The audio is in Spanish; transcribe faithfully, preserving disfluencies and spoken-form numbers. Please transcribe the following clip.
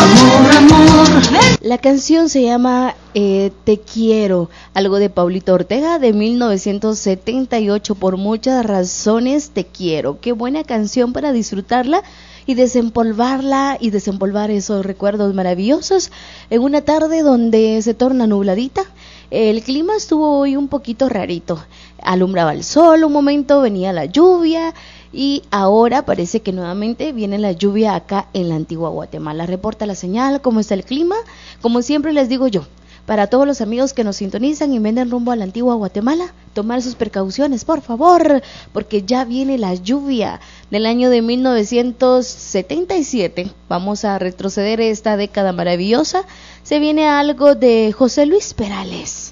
Amor, amor. La canción se llama eh, Te quiero, algo de Pablito Ortega de mil novecientos setenta y ocho. Por muchas razones te quiero. Qué buena canción para disfrutarla y desempolvarla y desempolvar esos recuerdos maravillosos en una tarde donde se torna nubladita. El clima estuvo hoy un poquito rarito, alumbraba el sol, un momento venía la lluvia y ahora parece que nuevamente viene la lluvia acá en la antigua Guatemala. Reporta la señal, cómo está el clima, como siempre les digo yo, para todos los amigos que nos sintonizan y venden rumbo a la antigua Guatemala, tomar sus precauciones, por favor, porque ya viene la lluvia del año de mil novecientos setenta y siete. Vamos a retroceder esta década maravillosa. Se viene algo de José Luis Perales.